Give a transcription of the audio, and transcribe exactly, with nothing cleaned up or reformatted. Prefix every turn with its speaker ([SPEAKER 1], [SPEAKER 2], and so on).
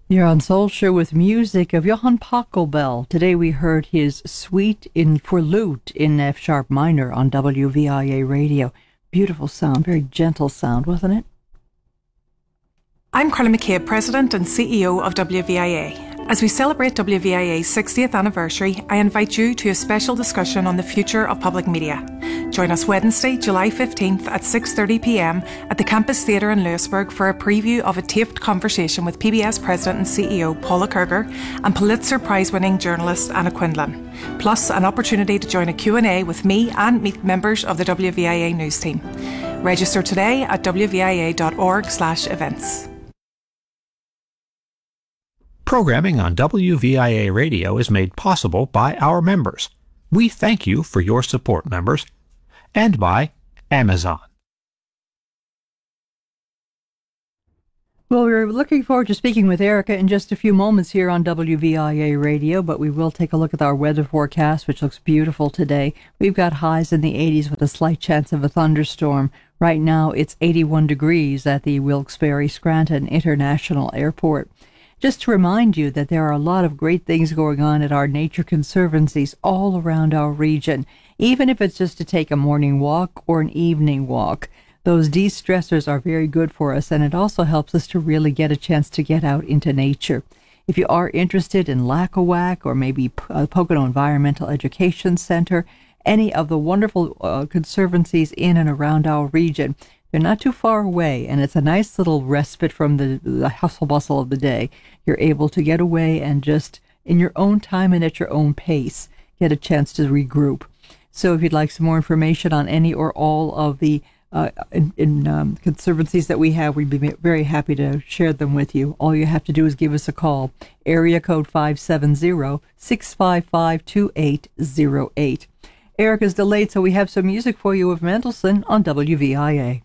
[SPEAKER 1] You're on Soul Show with music of Johann Pachelbel. Today we heard his Suite in for Lute in F sharp minor on W V I A radio. Beautiful sound, very gentle sound, wasn't it?
[SPEAKER 2] I'm Carla McCabe, President and C E O of W V I A. As we celebrate W V I A's sixtieth anniversary, I invite you to a special discussion on the future of public media. Join us Wednesday, July fifteenth at six thirty p m at the Campus Theatre in Lewisburg for a preview of a taped conversation with P B S President and C E O Paula Kerger and Pulitzer Prize-winning journalist Anna Quindlen, plus an opportunity to join a Q and A with me and meet members of the W V I A news team. Register today at w v i a dot org slash events.
[SPEAKER 3] Programming on W V I A Radio is made possible by our members. We thank you for your support, members, and by Amazon.
[SPEAKER 1] Well, we're looking forward to speaking with Erica in just a few moments here on W V I A Radio, but we will take a look at our weather forecast, which looks beautiful today. We've got highs in the eighties with a slight chance of a thunderstorm. Right now, it's eighty-one degrees at the Wilkes-Barre Scranton International Airport. Just to remind you that there are a lot of great things going on at our nature conservancies all around our region, even if it's just to take a morning walk or an evening walk. Those de-stressors are very good for us, and it also helps us to really get a chance to get out into nature. If you are interested in Lackawack or maybe uh, Pocono Environmental Education Center, any of the wonderful uh, conservancies in and around our region, they're not too far away, and it's a nice little respite from the, the hustle bustle of the day. You're able to get away and just, in your own time and at your own pace, get a chance to regroup. So if you'd like some more information on any or all of the uh, in, in, um, conservancies that we have, we'd be very happy to share them with you. All you have to do is give us a call. Area code five seven zero, six five five, two eight zero eight. Erica's delayed, so we have some music for you of Mendelssohn on W V I A.